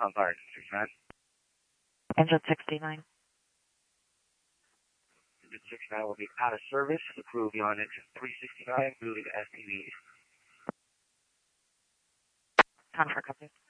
I'm sorry, 69. Engine 69. Engine 69 will be out of service. The crew will be on engine 369, moving to STV. Confirm, copy.